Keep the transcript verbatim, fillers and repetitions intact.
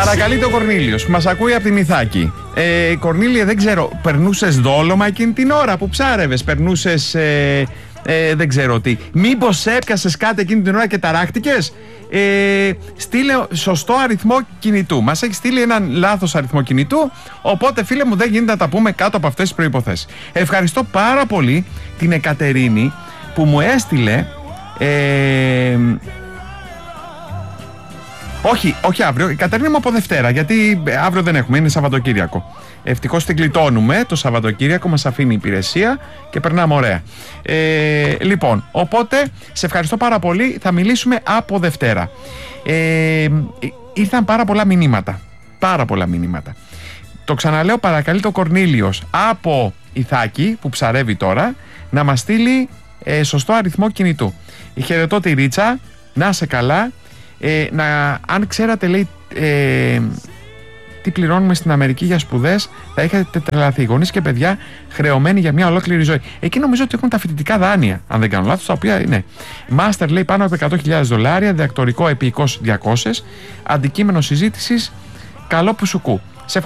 Παρακαλείται ο Κορνήλιος που μας ακούει από την Ιθάκη. Ε, Κορνήλια, δεν ξέρω, περνούσες δόλωμα εκείνη την ώρα που ψάρευες, περνούσες ε, ε, δεν ξέρω τι. Μήπως έπιασες κάτι εκείνη την ώρα και ταράχτηκες? Ε, στείλε σωστό αριθμό κινητού. Μας έχει στείλει έναν λάθος αριθμό κινητού. Οπότε, φίλε μου, δεν γίνεται να τα πούμε κάτω από αυτές τις προϋποθέσεις. Ευχαριστώ πάρα πολύ την Εκατερίνη που μου έστειλε. Ε, όχι, όχι αύριο. Η Κατερίνα μου από Δευτέρα. Γιατί αύριο δεν έχουμε, είναι Σαββατοκύριακο. Ευτυχώς την γλιτώνουμε το Σαββατοκύριακο, μας αφήνει η υπηρεσία και περνάμε ωραία. Ε, λοιπόν, οπότε σε ευχαριστώ πάρα πολύ. Θα μιλήσουμε από Δευτέρα. Ε, ήρθαν πάρα πολλά μηνύματα. Πάρα πολλά μηνύματα. Το ξαναλέω, παρακαλεί το Κορνήλιος από Ιθάκη που ψαρεύει τώρα να μας στείλει ε, σωστό αριθμό κινητού. Η χαιρετώ τη Ρίτσα, να σε καλά. Ε, να, αν ξέρατε, λέει, ε, τι πληρώνουμε στην Αμερική για σπουδές, θα είχατε τρελαθεί. Γονείς και παιδιά χρεωμένοι για μια ολόκληρη ζωή. Εκεί νομίζω ότι έχουν τα φοιτητικά δάνεια, αν δεν κάνω λάθος, τα οποία είναι. Μάστερ, λέει, πάνω από εκατό χιλιάδες δολάρια, διδακτορικό επί είκοσι διακόσια, αντικείμενο συζήτησης, καλό που σου κου.